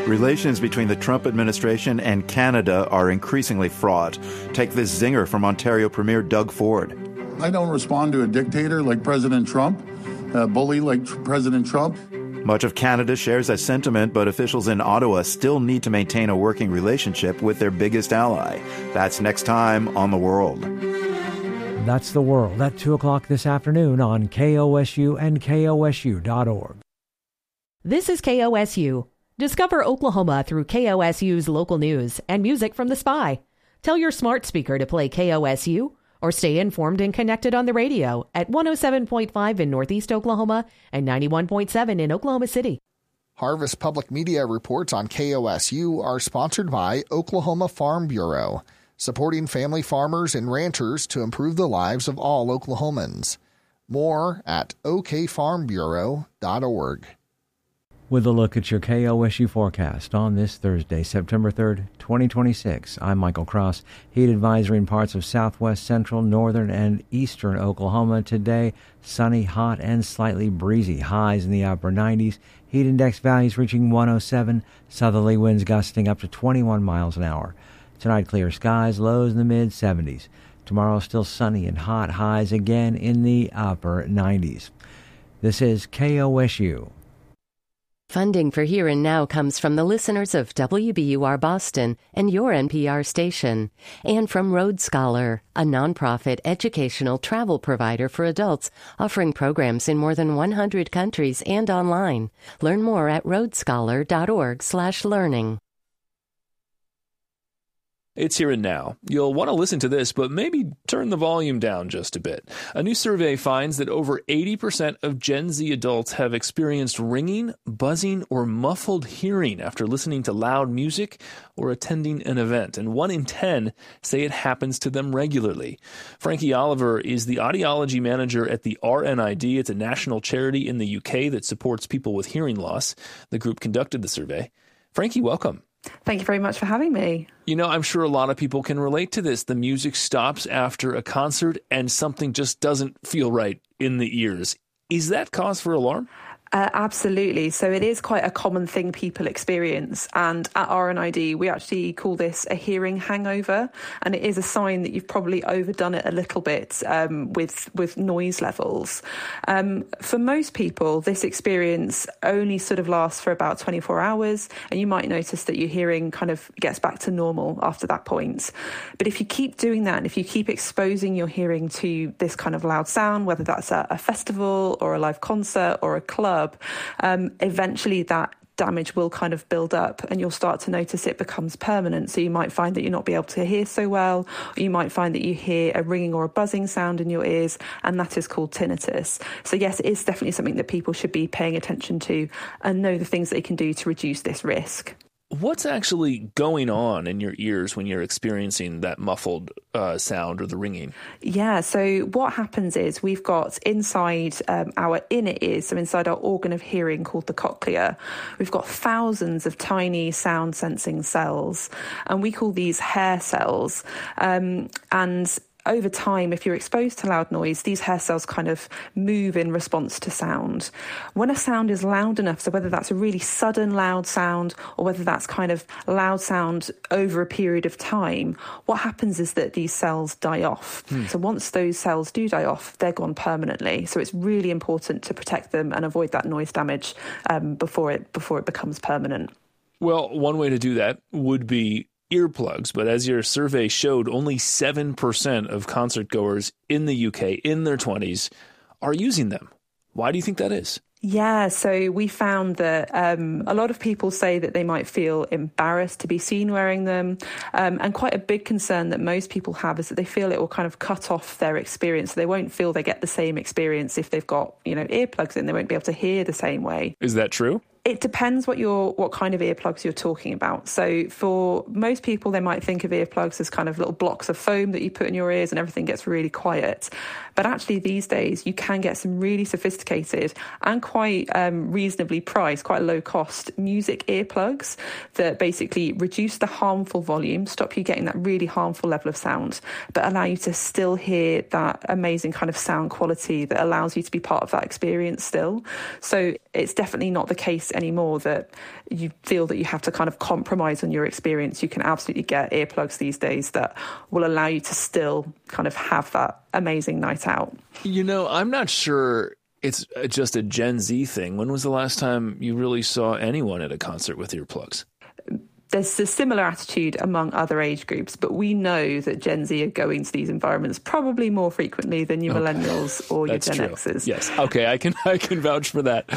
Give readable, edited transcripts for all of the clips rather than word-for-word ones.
Relations between the Trump administration and Canada are increasingly fraught. Take this zinger from Ontario Premier Doug Ford. I don't respond to a dictator like President Trump, a bully like President Trump. Much of Canada shares that sentiment, but officials in Ottawa still need to maintain a working relationship with their biggest ally. That's next time on The World. That's The World at 2 o'clock this afternoon on KOSU and KOSU.org. This is KOSU. Discover Oklahoma through KOSU's local news and music from The Spy. Tell your smart speaker to play KOSU or stay informed and connected on the radio at 107.5 in Northeast Oklahoma and 91.7 in Oklahoma City. Harvest Public Media reports on KOSU are sponsored by Oklahoma Farm Bureau, supporting family farmers and ranchers to improve the lives of all Oklahomans. More at okfarmbureau.org. With a look at your KOSU forecast on this Thursday, September 3rd, 2026. I'm Michael Cross. Heat advisory in parts of southwest, central, northern, and eastern Oklahoma today. Sunny, hot, and slightly breezy. Highs in the upper 90s. Heat index values reaching 107. Southerly winds gusting up to 21 miles an hour. Tonight, clear skies, lows in the mid-70s. Tomorrow, still sunny and hot. Highs again in the upper 90s. This is KOSU. Funding for Here and Now comes from the listeners of WBUR Boston and your NPR station, and from Road Scholar, a nonprofit educational travel provider for adults offering programs in more than 100 countries and online. Learn more at roadscholar.org/learning. It's Here and Now. You'll want to listen to this, but maybe turn the volume down just a bit. A new survey finds that over 80% of Gen Z adults have experienced ringing, buzzing, or muffled hearing after listening to loud music or attending an event, and 1 in 10 say it happens to them regularly. Frankie Oliver is the audiology manager at the RNID. It's a national charity in the UK that supports people with hearing loss. The group conducted the survey. Frankie, welcome. Thank you very much for having me. You know, I'm sure a lot of people can relate to this. The music stops after a concert and something just doesn't feel right in the ears. Is that cause for alarm? Absolutely. So it is quite a common thing people experience. And at RNID, we actually call this a hearing hangover. And it is a sign that you've probably overdone it a little bit with noise levels. For most people, this experience only sort of lasts for about 24 hours. And you might notice that your hearing kind of gets back to normal after that point. But if you keep doing that, and if you keep exposing your hearing to this kind of loud sound, whether that's at a festival or a live concert or a club, eventually that damage will kind of build up and you'll start to notice it becomes permanent. So you might find that you're not be able to hear so well, or you might find that you hear a ringing or a buzzing sound in your ears, and that is called tinnitus. So yes, it is definitely something that people should be paying attention to and know the things they can do to reduce this risk. What's actually going on in your ears when you're experiencing that muffled sound or the ringing? Yeah, so what happens is we've got inside our inner ears, so inside our organ of hearing called the cochlea, we've got thousands of tiny sound sensing cells, and we call these hair cells. And over time, if you're exposed to loud noise, these hair cells kind of move in response to sound. When a sound is loud enough, so whether that's a really sudden loud sound or whether that's kind of loud sound over a period of time, what happens is that these cells die off. So once those cells do die off, they're gone permanently. So it's really important to protect them and avoid that noise damage before it becomes permanent. Well, one way to do that would be earplugs, but as your survey showed, only 7% of concert goers in the UK in their 20s are using them. Why do you think that is? Yeah, so we found that a lot of people say that they might feel embarrassed to be seen wearing them. And quite a big concern that most people have is that they feel it will kind of cut off their experience. So they won't feel they get the same experience if they've got, earplugs in. They won't be able to hear the same way. Is that true? It depends what kind of earplugs you're talking about. So for most people, they might think of earplugs as kind of little blocks of foam that you put in your ears and everything gets really quiet. But actually these days you can get some really sophisticated and quite reasonably priced, quite low cost music earplugs that basically reduce the harmful volume, stop you getting that really harmful level of sound, but allow you to still hear that amazing kind of sound quality that allows you to be part of that experience still. So it's definitely not the case anymore that you feel that you have to kind of compromise on your experience, you can absolutely get earplugs these days that will allow you to still kind of have that amazing night out. I'm not sure it's just a Gen Z thing. When was the last time you really saw anyone at a concert with earplugs? There's a similar attitude among other age groups, but we know that Gen Z are going to these environments probably more frequently than your millennials or your Gen Xers. Yes. Okay. I can vouch for that.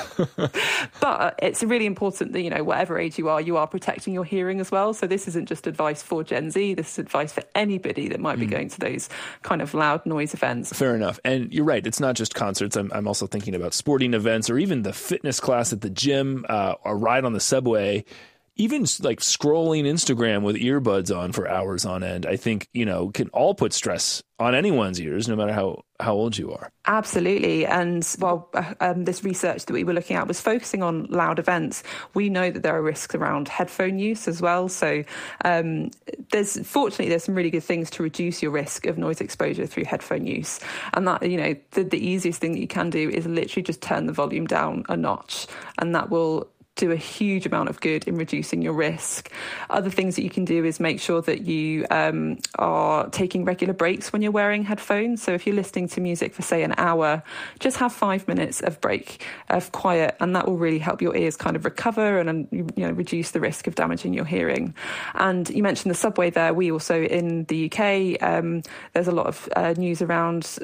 But it's really important that, whatever age you are protecting your hearing as well. So this isn't just advice for Gen Z. This is advice for anybody that might be going to those kind of loud noise events. Fair enough. And you're right. It's not just concerts. I'm also thinking about sporting events or even the fitness class at the gym, a ride on the subway. Even like scrolling Instagram with earbuds on for hours on end, I think, can all put stress on anyone's ears, no matter how old you are. Absolutely. And while this research that we were looking at was focusing on loud events, we know that there are risks around headphone use as well. So there's some really good things to reduce your risk of noise exposure through headphone use. And that, the easiest thing that you can do is literally just turn the volume down a notch, and that will do a huge amount of good in reducing your risk. Other things that you can do is make sure that you are taking regular breaks when you're wearing headphones. So if you're listening to music for, say, an hour, just have 5 minutes of break, of quiet, and that will really help your ears kind of recover and reduce the risk of damaging your hearing. And you mentioned the subway there. We also, in the UK, there's a lot of news around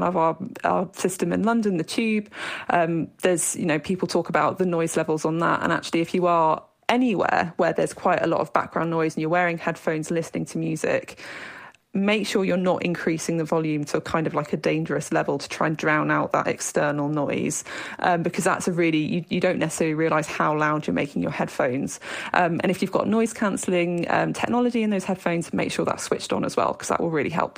our system in London, the Tube. There's, people talk about the noise levels on that. And actually, if you are anywhere where there's quite a lot of background noise and you're wearing headphones listening to music, make sure you're not increasing the volume to kind of like a dangerous level to try and drown out that external noise, because that's you don't necessarily realise how loud you're making your headphones. And if you've got noise cancelling technology in those headphones, make sure that's switched on as well, because that will really help.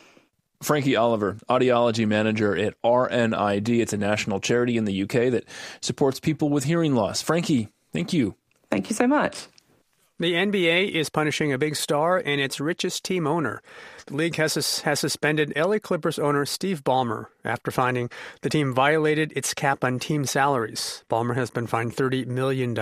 Frankie Oliver, audiology manager at RNID. It's a national charity in the UK that supports people with hearing loss. Frankie, thank you. Thank you so much. The NBA is punishing a big star and its richest team owner. The league has suspended LA Clippers owner Steve Ballmer after finding the team violated its cap on team salaries. Ballmer has been fined $30 million.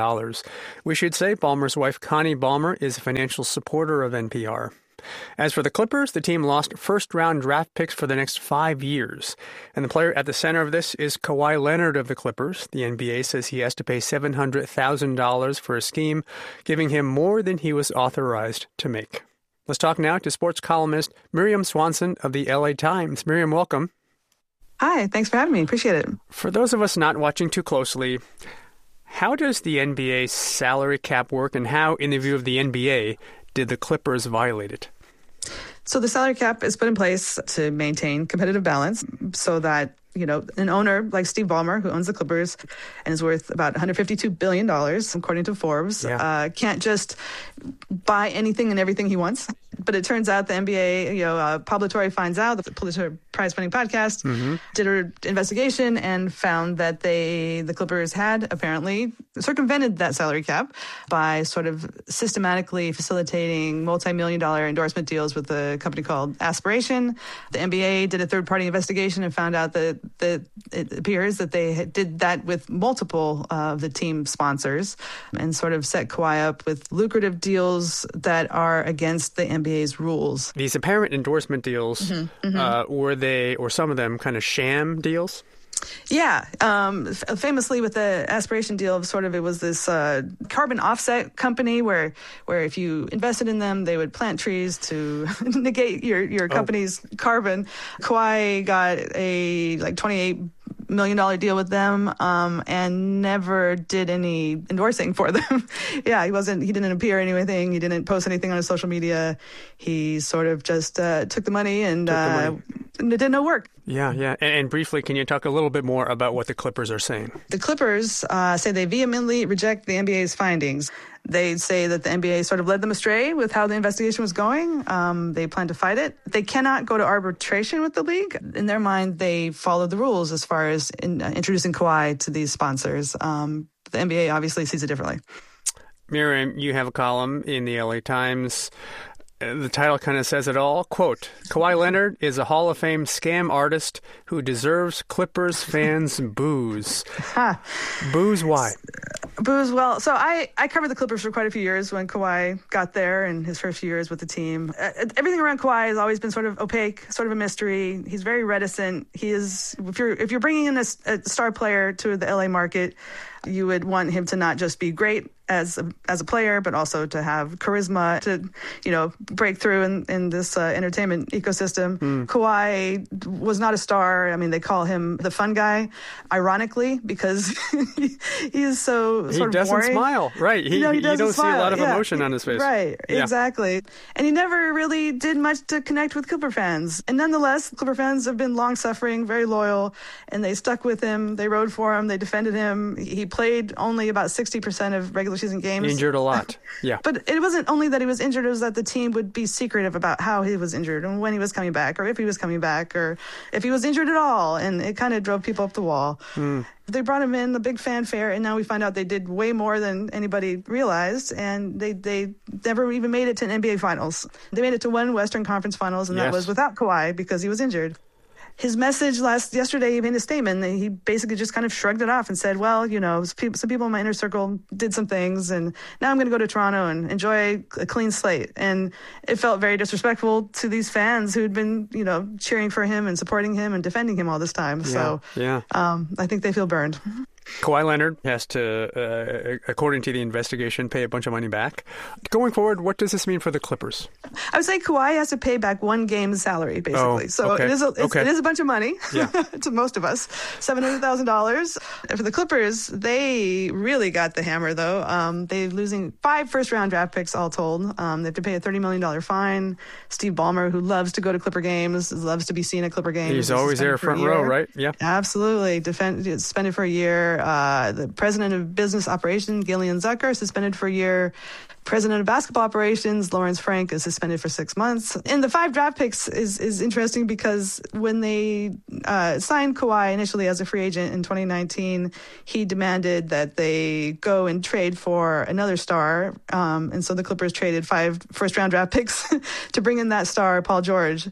We should say Ballmer's wife, Connie Ballmer, is a financial supporter of NPR. As for the Clippers, the team lost first-round draft picks for the next 5 years. And the player at the center of this is Kawhi Leonard of the Clippers. The NBA says he has to pay $700,000 for a scheme, giving him more than he was authorized to make. Let's talk now to sports columnist Miriam Swanson of the LA Times. Miriam, welcome. Hi, thanks for having me. Appreciate it. For those of us not watching too closely, how does the NBA salary cap work, and how, in the view of the NBA, did the Clippers violate it? So the salary cap is put in place to maintain competitive balance so that, an owner like Steve Ballmer, who owns the Clippers and is worth about $152 billion, according to Forbes, can't just buy anything and everything he wants. But it turns out the NBA, Pablo Torre finds out, the Pulitzer Prize-winning podcast, did an investigation and found that the Clippers had apparently circumvented that salary cap by sort of systematically facilitating multi-million-dollar endorsement deals with a company called Aspiration. The NBA did a third-party investigation and found out that it appears that they did that with multiple of the team sponsors and sort of set Kawhi up with lucrative deals that are against the NBA's rules. These apparent endorsement deals, were they, or some of them, kind of sham deals? Yeah. Famously with the Aspiration deal, it was this carbon offset company where if you invested in them, they would plant trees to negate your company's carbon. Kawhi got a $28 million deal with them and never did any endorsing for them. He didn't appear in anything. He didn't post anything on his social media. He sort of just took the money and it did no work. Yeah. And briefly, can you talk a little bit more about what the Clippers are saying? The Clippers say they vehemently reject the NBA's findings. They say that the NBA sort of led them astray with how the investigation was going. They plan to fight it. They cannot go to arbitration with the league. In their mind, they follow the rules as far as introducing Kawhi to these sponsors. The NBA obviously sees it differently. Miriam, you have a column in the LA Times. The title kind of says it all. Quote, Kawhi Leonard is a Hall of Fame scam artist who deserves Clippers fans' booze. Booze why? Booze, well, so I covered the Clippers for quite a few years when Kawhi got there and his first few years with the team. Everything around Kawhi has always been sort of opaque, sort of a mystery. He's very reticent. He is, if you're bringing in a star player to the LA market, you would want him to not just be great as a player, but also to have charisma to, break through in this entertainment ecosystem. Kawhi was not a star. I mean, they call him the fun guy, ironically, because he is so sort of doesn't boring. Smile, right? You don't see a lot of emotion on his face, right? Yeah. Exactly. And he never really did much to connect with Clipper fans. And nonetheless, Clipper fans have been long suffering, very loyal, and they stuck with him. They rode for him. They defended him. He played only about 60% of regular season games. Injured a lot. Yeah. But it wasn't only that he was injured, it was that the team would be secretive about how he was injured and when he was coming back, or if he was coming back, or if he was injured at all. And it kind of drove people up the wall. They brought him in, the big fanfare, and now we find out they did way more than anybody realized, and they never even made it to an NBA Finals. They made it to one Western Conference Finals, and that was without Kawhi because he was injured. His message yesterday, he made a statement. He basically just kind of shrugged it off and said, well, some people in my inner circle did some things, and now I'm going to go to Toronto and enjoy a clean slate. And it felt very disrespectful to these fans who'd been, cheering for him and supporting him and defending him all this time. So I think they feel burned. Kawhi Leonard has to, according to the investigation, pay a bunch of money back. Going forward, what does this mean for the Clippers? I would say Kawhi has to pay back one game's salary, basically. It is a bunch of money to most of us, $700,000. For the Clippers, they really got the hammer, though. They're losing 5 first-round draft picks all told. They have to pay a $30 million fine. Steve Ballmer, who loves to go to Clipper games, loves to be seen at Clipper games. He's always there front row, right? Yeah. Absolutely. Suspended for a year. The president of business operations, Gillian Zucker, suspended for a year. President of basketball operations, Lawrence Frank, is suspended for 6 months. And the 5 draft picks is interesting because when they signed Kawhi initially as a free agent in 2019, he demanded that they go and trade for another star. And so the Clippers traded 5 first-round draft picks to bring in that star, Paul George.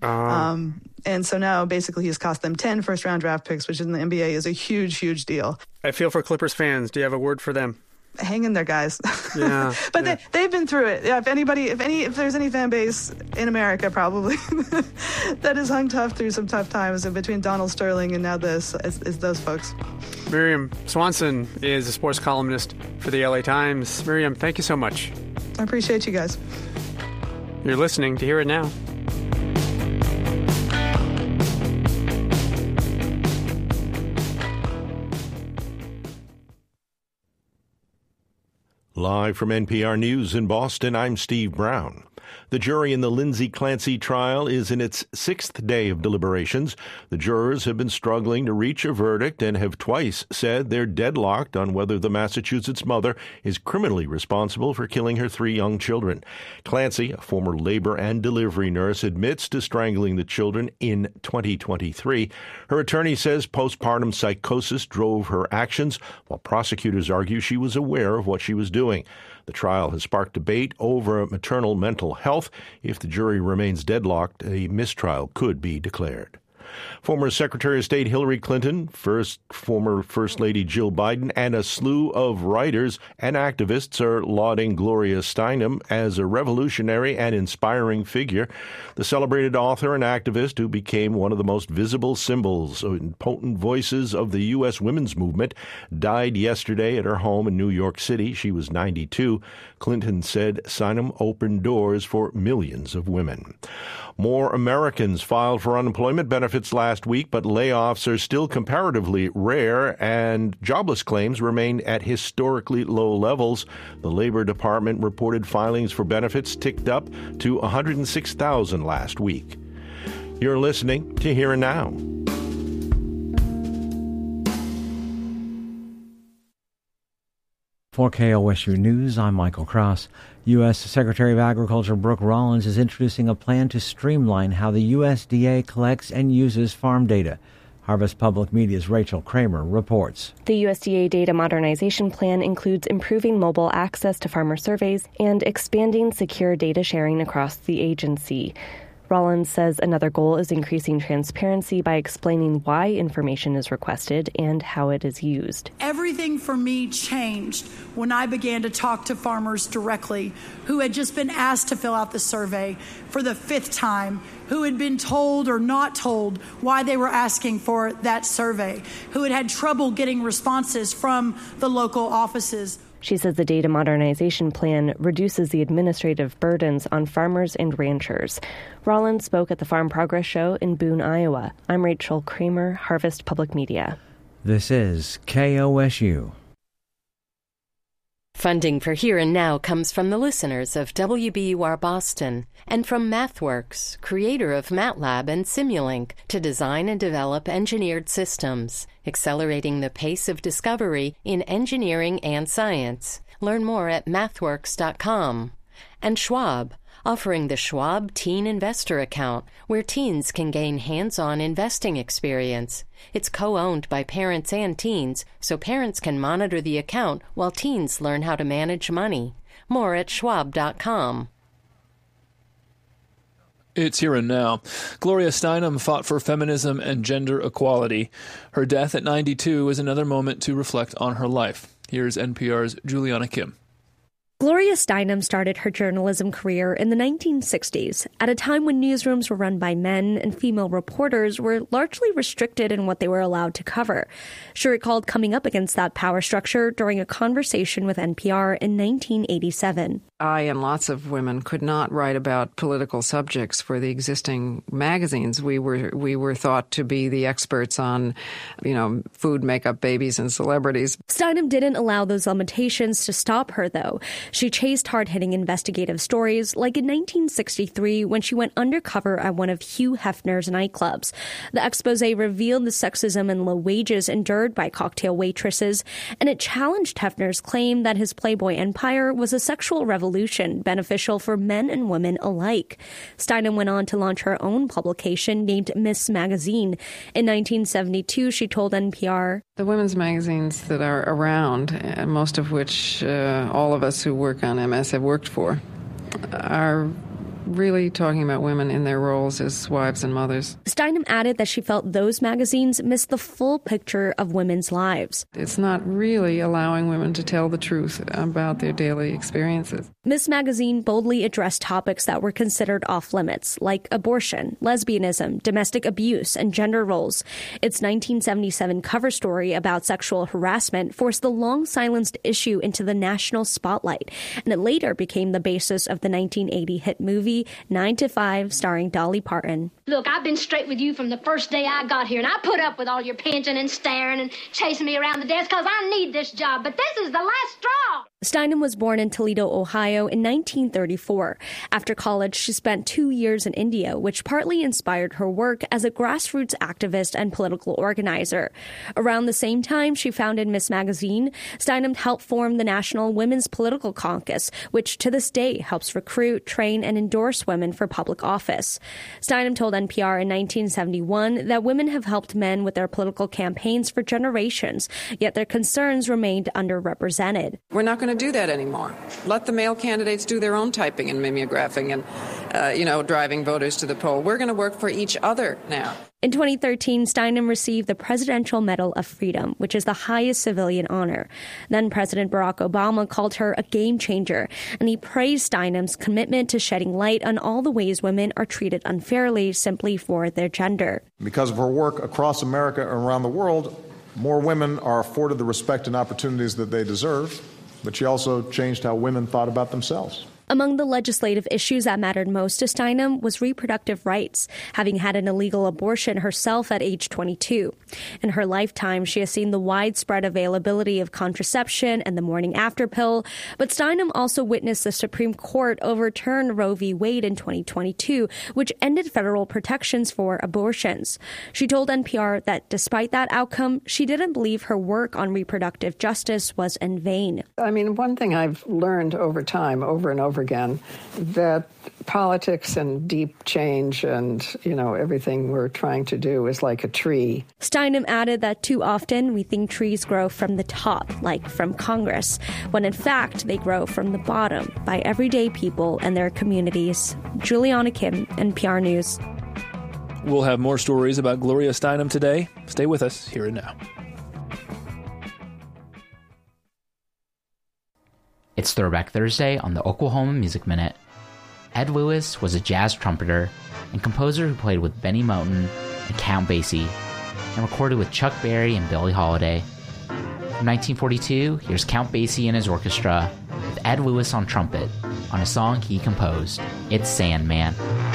And so now basically he's cost them 10 first-round draft picks, which in the NBA is a huge, huge deal. I feel for Clippers fans. Do you have a word for them? Hang in there, guys. Yeah. But they've been through it. Yeah, if there's any fan base in America, probably that has hung tough through some tough times, and between Donald Sterling and now this is those folks. Miriam Swanson is a sports columnist for the LA Times. Miriam, thank you so much. I appreciate you guys. You're listening to Hear It Now. Live from NPR News in Boston, I'm Steve Brown. The jury in the Lindsay Clancy trial is in its 6th day of deliberations. The jurors have been struggling to reach a verdict and have twice said they're deadlocked on whether the Massachusetts mother is criminally responsible for killing her 3 young children. Clancy, a former labor and delivery nurse, admits to strangling the children in 2023. Her attorney says postpartum psychosis drove her actions, while prosecutors argue she was aware of what she was doing. The trial has sparked debate over maternal mental health. If the jury remains deadlocked, a mistrial could be declared. Former Secretary of State Hillary Clinton, former First Lady Jill Biden, and a slew of writers and activists are lauding Gloria Steinem as a revolutionary and inspiring figure. The celebrated author and activist, who became one of the most visible symbols and potent voices of the U.S. women's movement, died yesterday at her home in New York City. She was 92. Clinton said Steinem opened doors for millions of women. More Americans filed for unemployment benefits last week, but layoffs are still comparatively rare, and jobless claims remain at historically low levels. The Labor Department reported filings for benefits ticked up to 106,000 last week. You're listening to Here and Now. For KOSU News, I'm Michael Cross. U.S. Secretary of Agriculture Brooke Rollins is introducing a plan to streamline how the USDA collects and uses farm data. Harvest Public Media's Rachel Kramer reports. The USDA Data Modernization Plan includes improving mobile access to farmer surveys and expanding secure data sharing across the agency. Rollins says another goal is increasing transparency by explaining why information is requested and how it is used. Everything for me changed when I began to talk to farmers directly who had just been asked to fill out the survey for the 5th time, who had been told or not told why they were asking for that survey, who had had trouble getting responses from the local offices. She says the data modernization plan reduces the administrative burdens on farmers and ranchers. Rollins spoke at the Farm Progress Show in Boone, Iowa. I'm Rachel Kramer, Harvest Public Media. This is KOSU. Funding for Here and Now comes from the listeners of WBUR Boston and from MathWorks, creator of MATLAB and Simulink, to design and develop engineered systems, accelerating the pace of discovery in engineering and science. Learn more at mathworks.com. And Schwab, offering the Schwab Teen Investor Account, where teens can gain hands-on investing experience. It's co-owned by parents and teens, so parents can monitor the account while teens learn how to manage money. More at schwab.com. It's Here and Now. Gloria Steinem fought for feminism and gender equality. Her death at 92 is another moment to reflect on her life. Here's NPR's Juliana Kim. Gloria Steinem started her journalism career in the 1960s, at a time when newsrooms were run by men and female reporters were largely restricted in what they were allowed to cover. She recalled coming up against that power structure during a conversation with NPR in 1987. I and lots of women could not write about political subjects for the existing magazines. We were thought to be the experts on, food, makeup, babies, and celebrities. Steinem didn't allow those limitations to stop her, though. She chased hard-hitting investigative stories, like in 1963 when she went undercover at one of Hugh Hefner's nightclubs. The expose revealed the sexism and low wages endured by cocktail waitresses, and it challenged Hefner's claim that his Playboy empire was a sexual revolution beneficial for men and women alike. Steinem went on to launch her own publication named Miss Magazine. In 1972, she told NPR, "The women's magazines that are around, most of which all of us who work on MS have worked for, are really talking about women in their roles as wives and mothers." Steinem added that she felt those magazines missed the full picture of women's lives. It's not really allowing women to tell the truth about their daily experiences. Miss Magazine boldly addressed topics that were considered off-limits, like abortion, lesbianism, domestic abuse, and gender roles. Its 1977 cover story about sexual harassment forced the long-silenced issue into the national spotlight, and it later became the basis of the 1980 hit movie 9 to 5, starring Dolly Parton. "Look, I've been straight with you from the first day I got here, and I put up with all your pinching and staring and chasing me around the desk because I need this job, but this is the last straw." Steinem was born in Toledo, Ohio in 1934. After college, she spent 2 years in India, which partly inspired her work as a grassroots activist and political organizer. Around the same time she founded Miss Magazine, Steinem helped form the National Women's Political Caucus, which to this day helps recruit, train, and endorse women for public office. Steinem told NPR in 1971 that women have helped men with their political campaigns for generations, yet their concerns remained underrepresented. We're not going to do that anymore. Let the male candidates do their own typing and mimeographing and, driving voters to the poll. We're going to work for each other now. In 2013, Steinem received the Presidential Medal of Freedom, which is the highest civilian honor. Then President Barack Obama called her a game changer, and he praised Steinem's commitment to shedding light on all the ways women are treated unfairly simply for their gender. Because of her work across America and around the world, more women are afforded the respect and opportunities that they deserve, but she also changed how women thought about themselves. Among the legislative issues that mattered most to Steinem was reproductive rights, having had an illegal abortion herself at age 22. In her lifetime, she has seen the widespread availability of contraception and the morning after pill, but Steinem also witnessed the Supreme Court overturn Roe v. Wade in 2022, which ended federal protections for abortions. She told NPR that despite that outcome, she didn't believe her work on reproductive justice was in vain. I mean, one thing I've learned over time, over and over over again that politics and deep change and, everything we're trying to do is like a tree. Steinem added that too often we think trees grow from the top, like from Congress, when in fact they grow from the bottom by everyday people and their communities. Juliana Kim, NPR News. We'll have more stories about Gloria Steinem today. Stay with us here and now. It's Throwback Thursday on the Oklahoma Music Minute. Ed Lewis was a jazz trumpeter and composer who played with Benny Moten and Count Basie and recorded with Chuck Berry and Billie Holiday. From 1942, here's Count Basie and his orchestra with Ed Lewis on trumpet on a song he composed, It's Sandman.